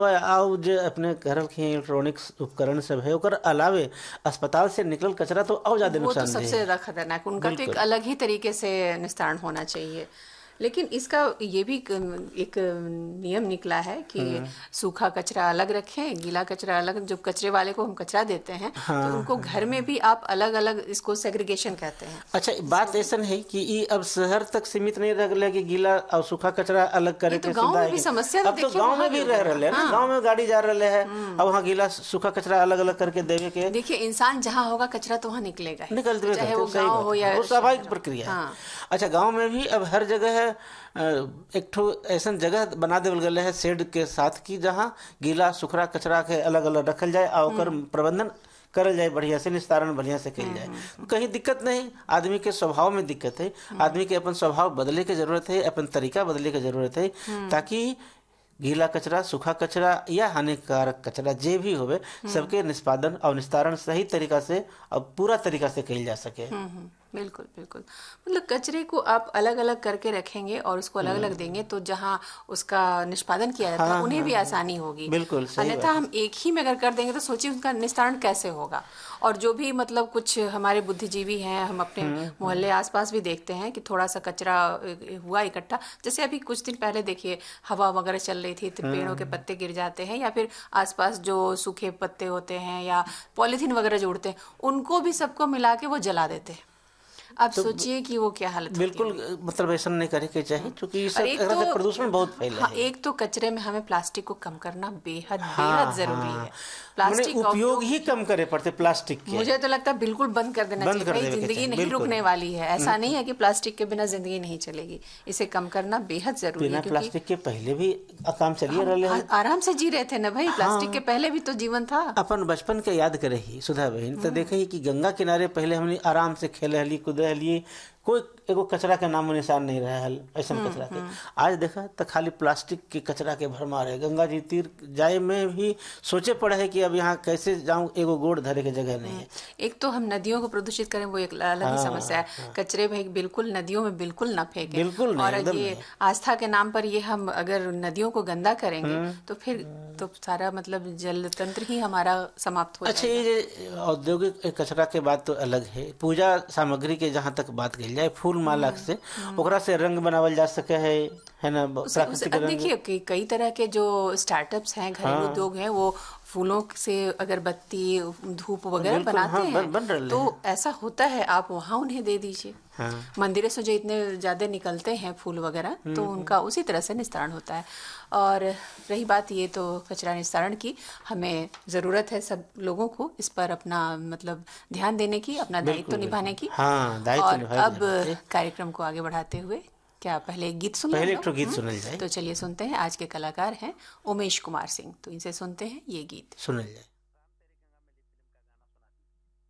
आउ जे अपने घर के इलेक्ट्रॉनिक्स उपकरण सब है ओकर अलावे अस्पताल से निकल कचरा तो और ज्यादा वो तो नुकसानदेह सबसे है। ज़्यादा खतरनाक, उनका तो एक बिल्कुल। अलग ही तरीके से निस्तारण होना चाहिए। लेकिन इसका ये भी एक नियम निकला है कि सूखा कचरा अलग रखें, गीला कचरा अलग। जो कचरे वाले को हम कचरा देते हैं तो हाँ उनको घर में भी आप अलग अलग, इसको सेग्रीगेशन कहते हैं। अच्छा, बात ऐसा है कि ये अब शहर तक सीमित नहीं रह गया कि गीला और सूखा कचरा अलग ये करे तो के गांव सुविधा में है भी कि समस्या तो अब तो देखिए गांव वहां में भी भी हो रह गया। रहे हैं ना, हाँ, गांव में गाड़ी जा रहे हैं और वहाँ गीला सूखा कचरा अलग अलग करके देवे के देखिए इंसान जहाँ होगा कचरा तो वहाँ निकलेगा ही, निकल देवे चाहे करते, वो सही गांव बात हो है, या वो स्वाभाविक शहर। प्रक्रिया है। हाँ, अच्छा, गांव में भी अब हर जगह है एक ठो ऐसा जगह बना देवल गए है शेड के साथ की जहाँ गीला सूखा कचरा के अलग अलग रखल जाए और ओकर प्रबंधन करल जाए, बढ़िया से निस्तारण बढ़िया से कल जाए। कहीं दिक्कत नहीं, आदमी के स्वभाव में दिक्कत है, आदमी के अपन स्वभाव बदले के जरूरत है, अपन तरीका बदले के जरूरत है, ताकि गीला कचरा सूखा कचरा या हानिकारक कचरा जे भी होवे सबके निष्पादन और निस्तारण सही तरीका से और पूरा तरीका से कल जा सके। बिल्कुल बिल्कुल। मतलब कचरे को आप अलग अलग करके रखेंगे और उसको अलग अलग देंगे तो जहाँ उसका निष्पादन किया जाता है हाँ उन्हें भी हाँ आसानी होगी। बिल्कुल सही अन्यथा बात है। हम एक ही में अगर कर देंगे तो सोचिए उसका निस्तारण कैसे होगा। और जो भी मतलब कुछ हमारे बुद्धिजीवी हैं, हम अपने मोहल्ले आसपास भी देखते हैं कि थोड़ा सा कचरा हुआ इकट्ठा, जैसे अभी कुछ दिन पहले देखिए हवा वगैरह चल रही थी तो पेड़ों के पत्ते गिर जाते हैं, या फिर आसपास जो सूखे पत्ते होते हैं या पॉलीथीन वगैरह जोड़ते हैं उनको भी सबको मिला के वो जला देते हैं। आप तो सोचिए कि वो क्या हालत होगी। बिल्कुल, मतलब ऐसा नहीं करे के चाहिए क्योंकि ये और सब एक तरह से तो प्रदूषण बहुत फैला हाँ, है। एक तो कचरे में हमें प्लास्टिक को कम करना बेहद बेहद हाँ जरूरी हाँ, है। मैंने प्लास्टिक का उपयोग उपयोग ही कम करे पड़ते प्लास्टिक के, मुझे तो लगता है बिल्कुल बंद कर देना बंद चाहिए। कर भाई देवे के जिंदगी चाहिए, नहीं बिल्कुल। रुकने वाली है, ऐसा नहीं है कि प्लास्टिक के बिना जिंदगी नहीं चलेगी। इसे कम करना बेहद जरूरी बिना है क्योंकि प्लास्टिक के पहले भी काम चलिए हम रहे हैं। आराम से जी रहे थे ना भाई, प्लास्टिक के हाँ, पहले भी तो जीवन था। अपन बचपन के याद करे ही सुधा बहन तो देखे ही कि गंगा किनारे पहले हमने आराम से खेले हली कूदे हली, कोई एगो कचरा के नामो निशान नहीं रहा है ऐसा कचरा के। आज देखा तो खाली प्लास्टिक के कचरा के भरमार है। गंगा जी तीर जाए में भी सोचे पड़े है कि अब यहाँ कैसे जाऊं, एगो गोड़ धरे के जगह नहीं है। एक तो हम नदियों को प्रदूषित करें वो एक अलग ही समस्या है। कचरे भाई बिल्कुल नदियों में बिल्कुल ना फेंकें। बिल्कुल नहीं, और एकदम ये नहीं। आस्था के नाम पर ये हम अगर नदियों को गंदा करेंगे तो फिर तो सारा मतलब जल तंत्र ही हमारा समाप्त हो अच्छा, जाएगा। ये जे औद्योगिक कचरा के बात तो अलग है, पूजा सामग्री के जहाँ तक बात कही जाए, फूल माला से ओकरा से रंग बनावल जा सके है ना, प्राकृतिक अब रंग। देखिए कि कई तरह के जो स्टार्टअप्स हैं, घरेलू हाँ उद्योग हैं, वो फूलों से अगरबत्ती धूप वगैरह बिल्कुल, बनाते हाँ हैं। बन रहे तो हैं। ऐसा होता है, आप वहाँ उन्हें दे दीजिए। हाँ मंदिरों से जो इतने ज्यादा निकलते हैं फूल वगैरह तो उनका उसी तरह से निस्तारण होता है। और रही बात ये तो कचरा निस्तारण की, हमें ज़रूरत है सब लोगों को इस पर अपना मतलब ध्यान देने की, अपना दायित्व निभाने की। हाँ, दायित्व और निभाए अब जाना चाहिए। कार्यक्रम को आगे बढ़ाते हुए क्या पहले एक गीत सुन लें पहले हम एक ठो लोग? गीत सुनल जाए, तो चलिए सुनते हैं। आज के कलाकार हैं उमेश कुमार सिंह, तो इनसे सुनते हैं ये गीत। सुनल जाए।